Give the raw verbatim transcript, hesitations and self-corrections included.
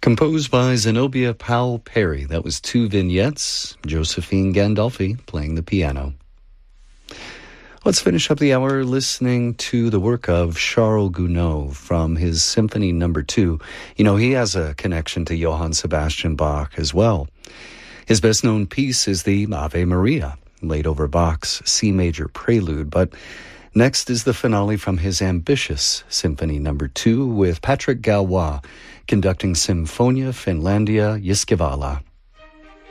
Composed by Zenobia Powell Perry. That was two vignettes. Josephine Gandolfi playing the piano. Let's finish up the hour listening to the work of Charles Gounod from his Symphony Number Two. You know, he has a connection to Johann Sebastian Bach as well. His best-known piece is the Ave Maria, laid over Bach's C major prelude. But next is the finale from his ambitious Symphony Number Two with Patrick Galois conducting Symphonia Finlandia Jyskevala.